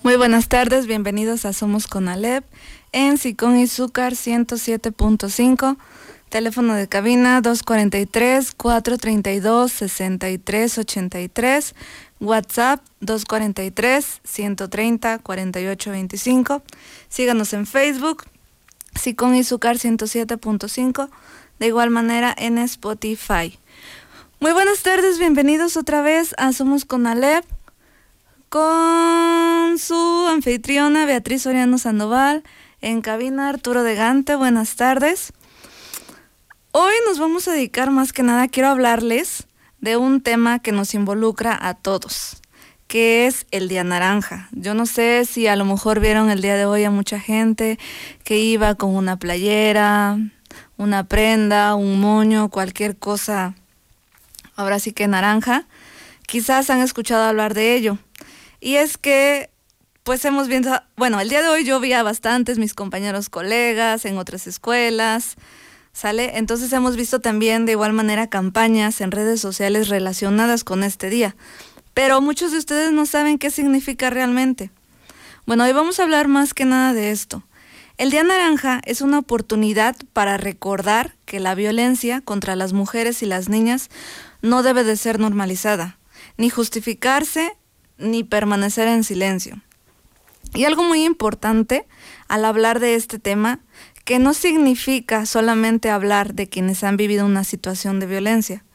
Muy buenas tardes, bienvenidos a Somos con Alep en Sicón y Zúcar 107.5, teléfono de cabina 243-432-6383, WhatsApp 243-130-4825, síganos en Facebook, Sicón y Zúcar 107.5, de igual manera en Spotify. Muy buenas tardes, bienvenidos otra vez a Somos con Alep, con su anfitriona Beatriz Soriano Sandoval, en cabina Arturo de Gante. Buenas tardes. Hoy nos vamos a dedicar más que nada, quiero hablarles de un tema que nos involucra a todos, que es el Día Naranja. Yo no sé si a lo mejor vieron el día de hoy a mucha gente que iba con una playera, una prenda, un moño, cualquier cosa, ahora sí que naranja. Quizás han escuchado hablar de ello. Y es que, pues hemos visto, bueno, el día de hoy yo vi a bastantes mis compañeros colegas en otras escuelas, ¿sale? Entonces hemos visto también de igual manera campañas en redes sociales relacionadas con este día. Pero muchos de ustedes no saben qué significa realmente. Bueno, hoy vamos a hablar más que nada de esto. El Día Naranja es una oportunidad para recordar que la violencia contra las mujeres y las niñas no debe de ser normalizada, ni justificarse, ni permanecer en silencio. Y algo muy importante al hablar de este tema, que no significa solamente hablar de quienes han vivido una situación de violencia,